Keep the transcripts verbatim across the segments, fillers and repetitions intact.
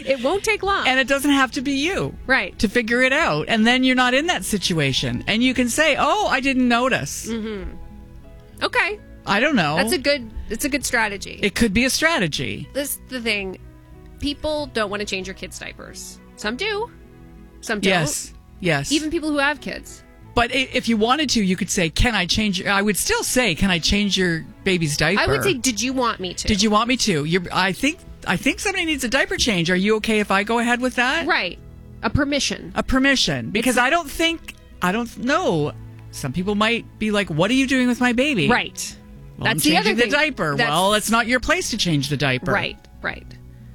It won't take long. And it doesn't have to be you. Right. To figure it out. And then you're not in that situation. And you can say, oh, I didn't notice. Mm-hmm. Okay. I don't know. That's a good, it's a good strategy. It could be a strategy. This is the thing. People don't want to change your kids' diapers. Some do. Some don't. Yes. Yes. Even people who have kids. But if you wanted to, you could say, can I change your... I would still say, can I change your baby's diaper? I would say, did you want me to? Did you want me to? You're, I think I think somebody needs a diaper change. Are you okay if I go ahead with that? Right. A permission. A permission. Because it's, I don't think... I don't know. Some people might be like, what are you doing with my baby? Right. Well, That's I'm the other changing the thing. diaper. That's, well, it's not your place to change the diaper. Right. Right.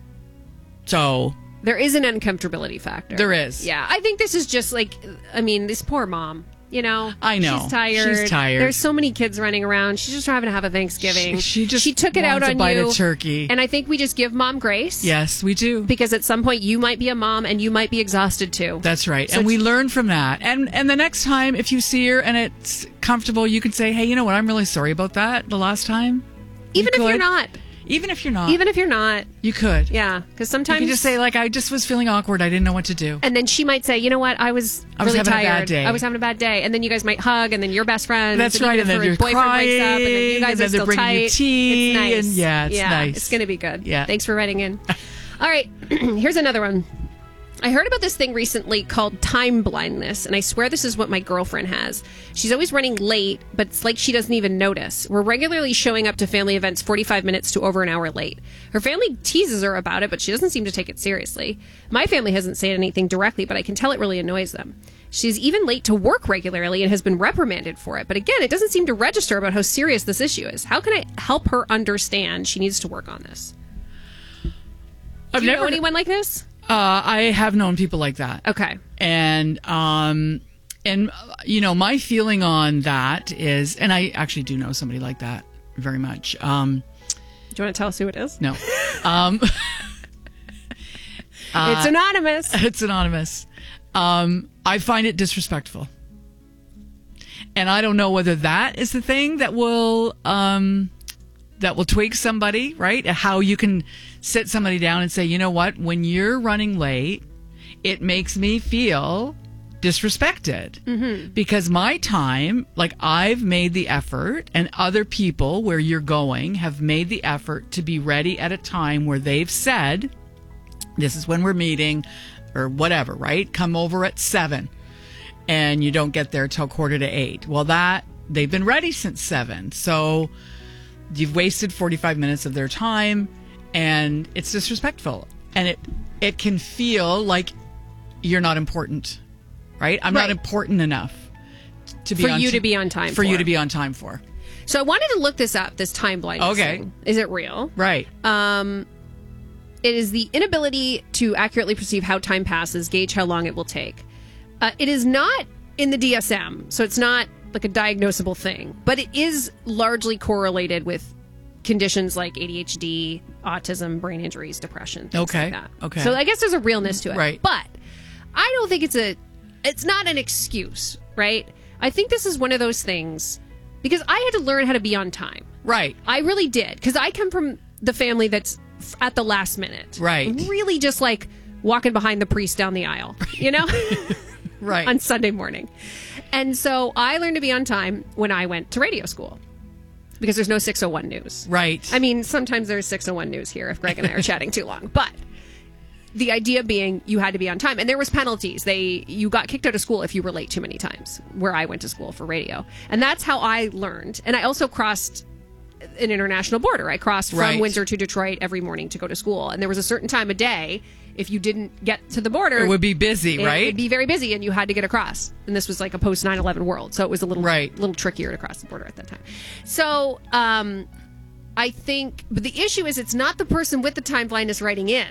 So... There is an uncomfortability factor. There is. Yeah. I think this is just like, I mean, this poor mom, you know? I know. She's tired. She's tired. There's so many kids running around. She's just trying to have a Thanksgiving. She, she just she took it out wants on a bite you. of turkey. And I think we just give mom grace. Yes, we do. Because at some point you might be a mom and you might be exhausted too. That's right. So and we learn from that. And and the next time, if you see her and it's comfortable, you can say, hey, you know what? I'm really sorry about that the last time. Even you if could. you're not. Even if you're not. Even if you're not. You could. Yeah. Because sometimes. You can just say, like, I just was feeling awkward. I didn't know what to do. And then she might say, you know what? I was, I was really having tired. a bad day. I was having a bad day. And then you guys might hug, and then your best friend. That's right. And then your boyfriend crying, wakes up, and then you guys and are then they're still bringing tight. you tea. It's nice. And yeah, it's yeah, nice. It's going to be good. Yeah. Thanks for writing in. All right. Here's another one. I heard about this thing recently called time blindness, and I swear this is what my girlfriend has. She's always running late, but it's like she doesn't even notice. We're regularly showing up to family events forty-five minutes to over an hour late. Her family teases her about it, but she doesn't seem to take it seriously. My family hasn't said anything directly, but I can tell it really annoys them. She's even late to work regularly and has been reprimanded for it. But again, it doesn't seem to register about how serious this issue is. How can I help her understand she needs to work on this? I've Do you never know anyone like this? Uh, I have known people like that. Okay. And, um, and, you know, my feeling on that is, and I actually do know somebody like that very much. Um, do you want to tell us who it is? No. Um, uh, it's anonymous. It's anonymous. Um, I find it disrespectful. And I don't know whether that is the thing that will, um, that will tweak somebody, right? How you can sit somebody down and say, you know what, when you're running late, it makes me feel disrespected. Mm-hmm. Because my time, like I've made the effort, and other people where you're going have made the effort to be ready at a time where they've said, this is when we're meeting, or whatever, right? Come over at seven, and you don't get there till quarter to eight. Well, that, they've been ready since seven. So you've wasted forty-five minutes of their time, and it's disrespectful. And it it can feel like you're not important, right? I'm right. not important enough to be for on you t- to be on time for, for you to be on time for. So I wanted to look this up, this time blindness Okay. thing. Is it real? Right. Um, it is the inability to accurately perceive how time passes, gauge how long it will take. Uh, it is not in the D S M, so it's not like a diagnosable thing, but it is largely correlated with conditions like A D H D, autism, brain injuries, depression, things Okay. like that. Okay. So I guess there's a realness to it. Right. But I don't think it's a, it's not an excuse, right? I think this is one of those things, because I had to learn how to be on time. Right. I really did, because I come from the family that's f- at the last minute. Right. Really just like walking behind the priest down the aisle, you know? Right. On Sunday morning. And so I learned to be on time when I went to radio school, because there's no six oh one news. Right. I mean, sometimes there's six oh one news here if Greg and I are chatting too long. But the idea being you had to be on time. And there was penalties. They You got kicked out of school if you were late too many times, where I went to school for radio. And that's how I learned. And I also crossed an international border. I crossed from Right. Windsor to Detroit every morning to go to school. And there was a certain time of day, if you didn't get to the border, It would be busy, it right? would be very busy, and you had to get across. And this was like a post nine eleven world, so it was a little Right. little trickier to cross the border at that time. So um, I think, but the issue is it's not the person with the time blindness writing in.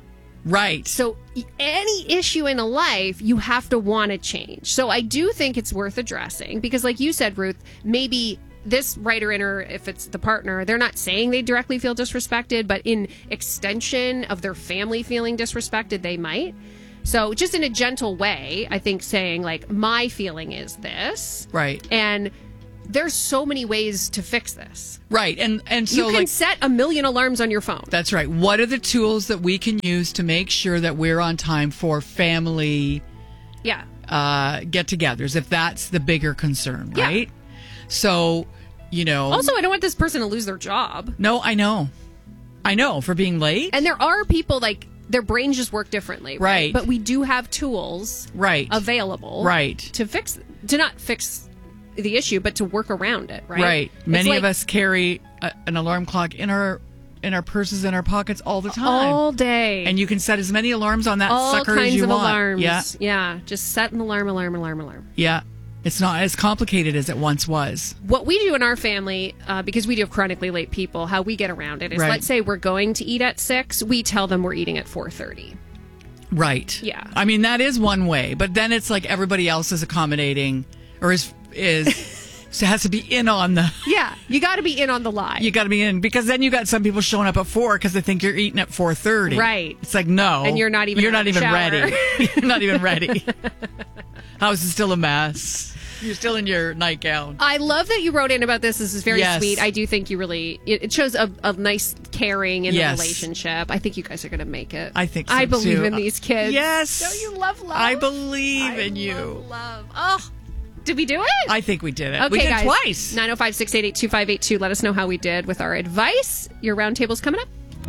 Right. So any issue in a life, you have to want to change. So I do think it's worth addressing, because like you said, Ruth, maybe this writer in, or if it's the partner, they're not saying they directly feel disrespected, but in extension of their family feeling disrespected, they might. So just in a gentle way, I think saying like, my feeling is this. Right. And there's so many ways to fix this. Right. And and so you can like, set a million alarms on your phone. That's right. What are the tools that we can use to make sure that we're on time for family yeah. uh, get-togethers, if that's the bigger concern, yeah. right? So, you know... Also, I don't want this person to lose their job. No, I know. I know, for being late. And there are people, like, their brains just work differently. Right? Right. But we do have tools right. available right. to fix, to not fix the issue, but to work around it, right? Right. Many like, of us carry a, an alarm clock in our in our purses, in our pockets all the time. All day. And you can set as many alarms on that all sucker kinds as you of want. alarms. Yeah. Yeah. Just set an alarm, alarm, alarm, alarm. Yeah. It's not as complicated as it once was. What we do in our family, uh, because we do have chronically late people, how we get around it is, Right. let's say we're going to eat at six, we tell them we're eating at four thirty. Right. Yeah. I mean, that is one way, but then it's like everybody else is accommodating or is is so has to be in on the. Yeah, you got to be in on the lie. You got to be in, because then you got some people showing up at four because they think you're eating at four thirty. Right. It's like, no, and you're not even. You're not even shower. ready. You're not even ready. House is still a mess. You're still in your nightgown. I love that you wrote in about this. This is very Yes. sweet. I do think you really, it, it shows a, a nice caring in Yes. the relationship. I think you guys are going to make it. I think so, I believe too. in these kids. Yes. Don't you love love? I believe I in you. love love. Oh, did we do it? I think we did it. Okay, we did guys. twice. nine oh five, six eight eight, two five eight two. Let us know how we did with our advice. Your roundtable's coming up.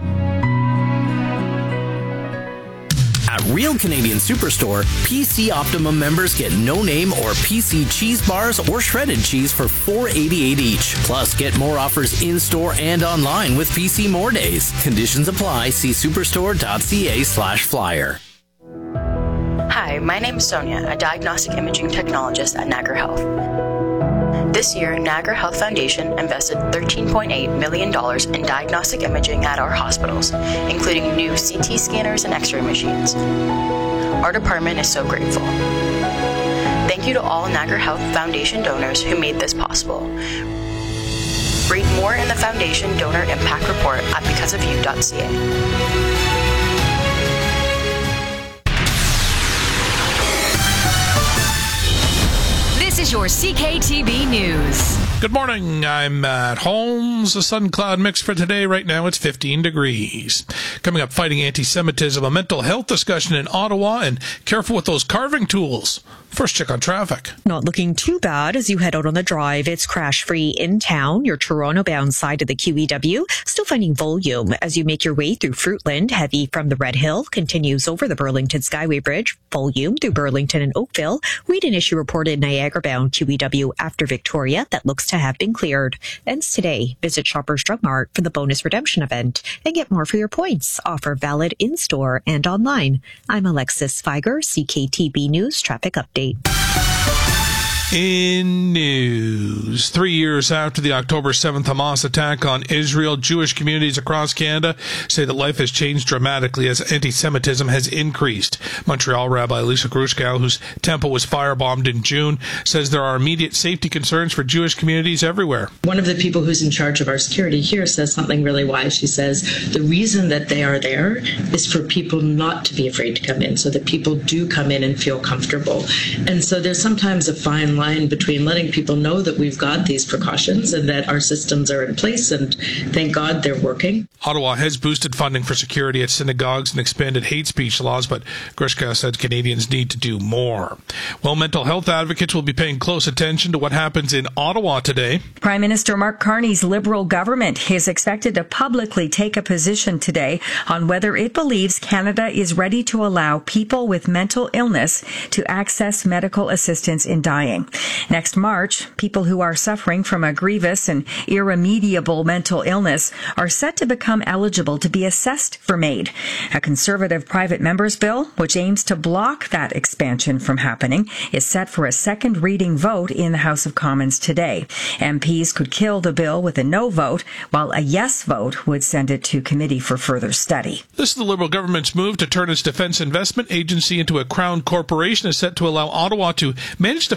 At Real Canadian Superstore, P C Optimum members get no name or P C cheese bars or shredded cheese for four dollars and eighty-eight cents each. Plus, get more offers in-store and online with P C More Days. Conditions apply. See superstore.ca slash flyer. Hi, my name is Sonia, a diagnostic imaging technologist at Niagara Health. This year, Niagara Health Foundation invested thirteen point eight million dollars in diagnostic imaging at our hospitals, including new C T scanners and X-ray machines. Our department is so grateful. Thank you to all Niagara Health Foundation donors who made this possible. Read more in the Foundation Donor Impact Report at because of you dot c a. This is your C K T V News. Good morning. I'm Matt Holmes. A sun cloud mix for today. Right now it's fifteen degrees. Coming up, fighting anti-Semitism, a mental health discussion in Ottawa, and careful with those carving tools. First, check on traffic. Not looking too bad as you head out on the drive. It's crash-free in town. Your Toronto-bound side of the Q E W still finding volume as you make your way through Fruitland. Heavy from the Red Hill continues over the Burlington Skyway Bridge. Volume through Burlington and Oakville. We had an issue reported Niagara-bound Q E W after Victoria that looks to have been cleared. Ends today. Visit Shoppers Drug Mart for the bonus redemption event and get more for your points. Offer valid in-store and online. I'm Alexis Feiger, C K T B News Traffic Update. In news, three years after the October seventh Hamas attack on Israel, Jewish communities across Canada say that life has changed dramatically as anti-Semitism has increased. Montreal Rabbi Lisa Grushkow, whose temple was firebombed in June, says there are immediate safety concerns for Jewish communities everywhere. One of the people who's in charge of our security here says something really wise. She says the reason that they are there is for people not to be afraid to come in, so that people do come in and feel comfortable. And so there's sometimes a fine line between letting people know that we've got these precautions and that our systems are in place, and thank God they're working. Ottawa has boosted funding for security at synagogues and expanded hate speech laws, but Grushkow said Canadians need to do more. Well, mental health advocates will be paying close attention to what happens in Ottawa today. Prime Minister Mark Carney's Liberal government is expected to publicly take a position today on whether it believes Canada is ready to allow people with mental illness to access medical assistance in dying. Next March, people who are suffering from a grievous and irremediable mental illness are set to become eligible to be assessed for MAID, a Conservative private members bill which aims to block that expansion from happening is set for a second reading vote in the House of Commons today. M Ps could kill the bill with a no vote, while a yes vote would send it to committee for further study. This is the Liberal government's move to turn its defence investment agency into a crown corporation is set to allow Ottawa to manage defence procurement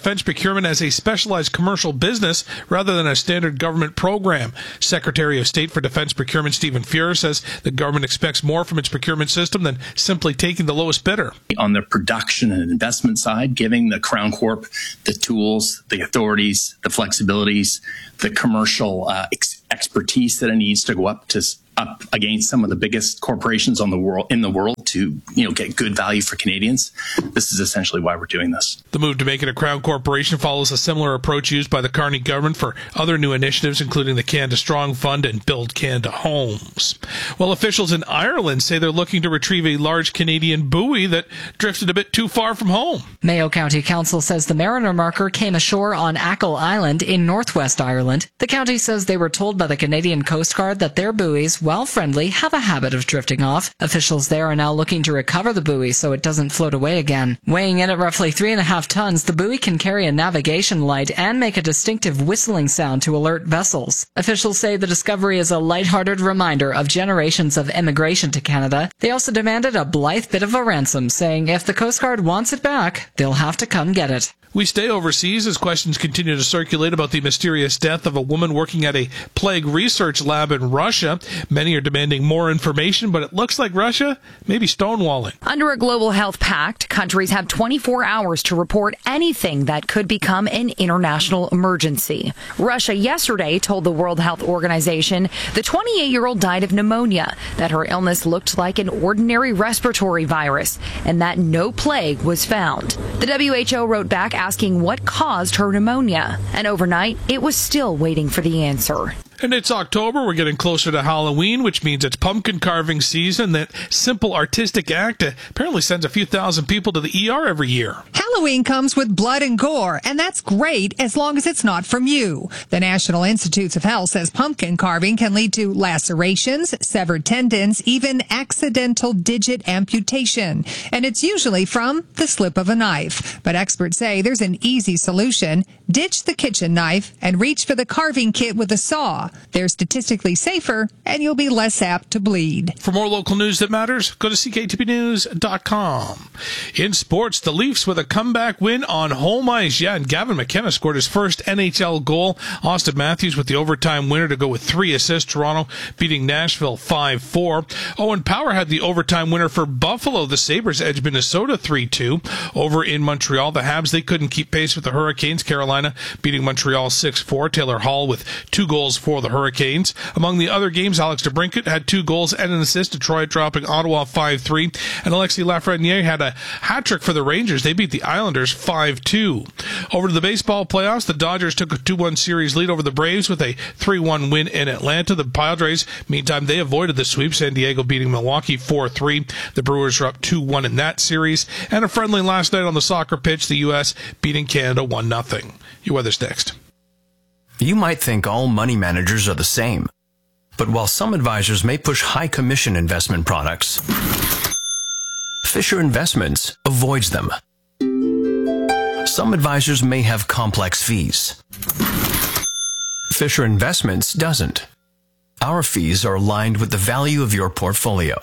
procurement as a specialized commercial business rather than a standard government program. Secretary of State for Defense Procurement Stephen Fuhr says the government expects more from its procurement system than simply taking the lowest bidder. On the production and investment side, giving the Crown Corp the tools, the authorities, the flexibilities, the commercial uh, ex- expertise that it needs to go up to up against some of the biggest corporations on the world in the world to, you know, get good value for Canadians. This is essentially why we're doing this. The move to make it a Crown Corporation follows a similar approach used by the Carney government for other new initiatives, including the Canada Strong Fund and Build Canada Homes. Well, officials in Ireland say they're looking to retrieve a large Canadian buoy that drifted a bit too far from home. Mayo County Council says the Mariner marker came ashore on Achill Island in northwest Ireland. The county says they were told by the Canadian Coast Guard that their buoys, while friendly, have a habit of drifting off. Officials there are now looking to recover the buoy so it doesn't float away again. Weighing in at roughly three and a half tons, the buoy can carry a navigation light and make a distinctive whistling sound to alert vessels. Officials say the discovery is a lighthearted reminder of generations of immigration to Canada. They also demanded a blithe bit of a ransom, saying if the Coast Guard wants it back, they'll have to come get it. We stay overseas as questions continue to circulate about the mysterious death of a woman working at a plague research lab in Russia. Many are demanding more information, but it looks like Russia may be stonewalling. Under a global health pact, countries have twenty-four hours to report anything that could become an international emergency. Russia yesterday told the World Health Organization the twenty-eight-year-old died of pneumonia, that her illness looked like an ordinary respiratory virus, and that no plague was found. The W H O wrote back asking what caused her pneumonia, and overnight it was still waiting for the answer. And it's October. We're getting closer to Halloween, which means it's pumpkin carving season. That simple artistic act apparently sends a few thousand people to the E R every year. Halloween comes with blood and gore, and that's great as long as it's not from you. The National Institutes of Health says pumpkin carving can lead to lacerations, severed tendons, even accidental digit amputation. And it's usually from the slip of a knife. But experts say there's an easy solution. Ditch the kitchen knife and reach for the carving kit with a saw. They're statistically safer, and you'll be less apt to bleed. For more local news that matters, go to C K T B news dot com. In sports, the Leafs with a comeback win on home ice. Yeah, and Gavin McKenna scored his first N H L goal. Austin Matthews with the overtime winner to go with three assists. Toronto beating Nashville five four. Owen Power had the overtime winner for Buffalo. The Sabres edged Minnesota three two. Over in Montreal, the Habs, they couldn't keep pace with the Hurricanes. Carolina beating Montreal six four. Taylor Hall with two goals for the Hurricanes. Among the other games, Alex DeBrincat had two goals and an assist. Detroit dropping Ottawa five three. And Alexis Lafreniere had a hat-trick for the Rangers. They beat the Islanders five two. Over to the baseball playoffs, the Dodgers took a two one series lead over the Braves with a three one win in Atlanta. The Padres, meantime, they avoided the sweep. San Diego beating Milwaukee four three. The Brewers are up two one in that series. And a friendly last night on the soccer pitch, the U S beating Canada one nothing. Your weather's next. You might think all money managers are the same. But while some advisors may push high commission investment products, Fisher Investments avoids them. Some advisors may have complex fees. Fisher Investments doesn't. Our fees are aligned with the value of your portfolio.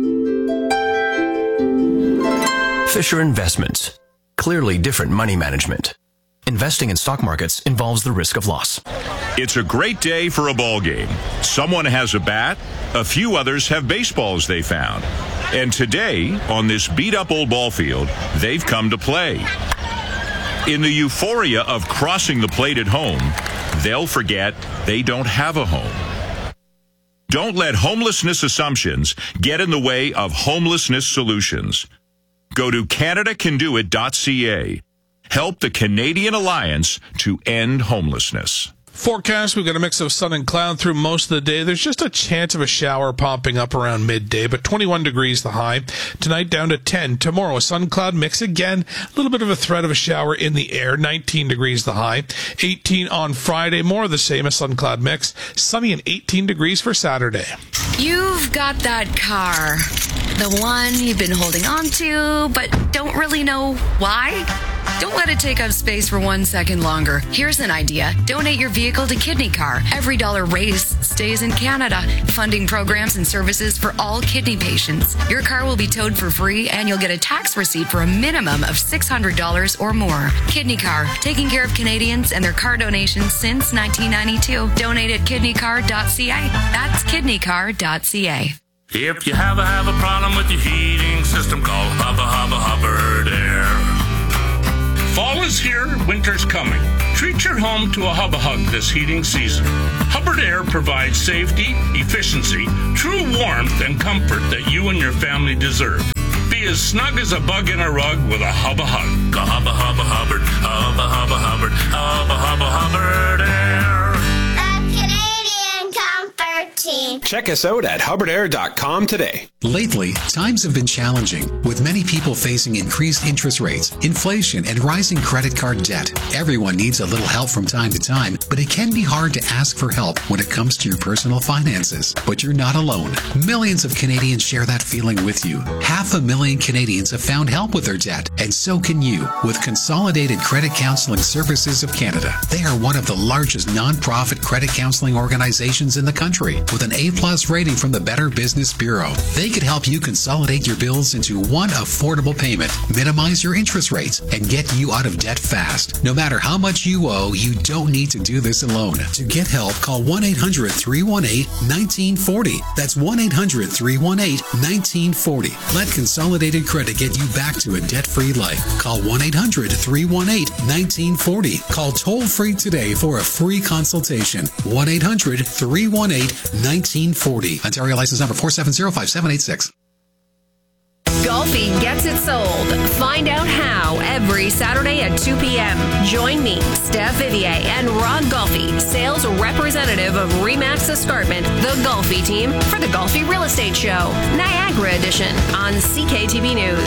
Fisher Investments. Clearly different money management. Investing in stock markets involves the risk of loss. It's a great day for a ball game. Someone has a bat, a few others have baseballs they found. And today, on this beat-up old ball field, they've come to play. In the euphoria of crossing the plate at home, they'll forget they don't have a home. Don't let homelessness assumptions get in the way of homelessness solutions. Go to Canada Can Do It dot C A. Help the Canadian Alliance to end homelessness. Forecast, we've got a mix of sun and cloud through most of the day. There's just a chance of a shower popping up around midday, but twenty-one degrees the high. Tonight down to ten. Tomorrow, a sun-cloud mix again. A little bit of a threat of a shower in the air. nineteen degrees the high. eighteen on Friday. More of the same, a sun-cloud mix. Sunny and eighteen degrees for Saturday. You've got that car. The one you've been holding on to, but don't really know why. Don't let it take up space for one second longer. Here's an idea. Donate your vehicle to Kidney Car. Every dollar raised stays in Canada, funding programs and services for all kidney patients. Your car will be towed for free, and you'll get a tax receipt for a minimum of six hundred dollars or more. Kidney Car, taking care of Canadians and their car donations since nineteen ninety-two. Donate at kidney car dot c a. That's kidney car dot c a. If you have a, have a problem with your heating system, call Hubba Hubba Hubbard Air. Fall is here, winter's coming. Treat your home to a Hubba Hug this heating season. Hubbard Air provides safety, efficiency, true warmth, and comfort that you and your family deserve. Be as snug as a bug in a rug with a Hubba Hug. A Hubba Hubba Hubbard, Hubba Hubba Hubbard, Hubba Hubba Hubbard Air. Check us out at hubbard air dot com today. Lately, times have been challenging, with many people facing increased interest rates, inflation, and rising credit card debt. Everyone needs a little help from time to time, but it can be hard to ask for help when it comes to your personal finances. But you're not alone. Millions of Canadians share that feeling with you. Half a million Canadians have found help with their debt, and so can you with Consolidated Credit Counseling Services of Canada. They are one of the largest non-profit credit counseling organizations in the country, with an A-plus rating from the Better Business Bureau. They could help you consolidate your bills into one affordable payment, minimize your interest rates, and get you out of debt fast. No matter how much you owe, you don't need to do this alone. To get help, call one eight hundred, three one eight, one nine four zero. That's one eight hundred, three one eight, one nine four zero. Let Consolidated Credit get you back to a debt-free life. Call one eight hundred, three one eight, one nine four zero. Call toll-free today for a free consultation. one eight hundred, three one eight, one nine four zero. Ontario license number four seven zero, five seven eight six. Golfi gets it sold. Find out how every Saturday at two p.m. Join me, Steph Vivier, and Rod Golfi, sales representative of Remax Escarpment, the Golfi team, for the Golfi Real Estate Show, Niagara Edition on C K T V News.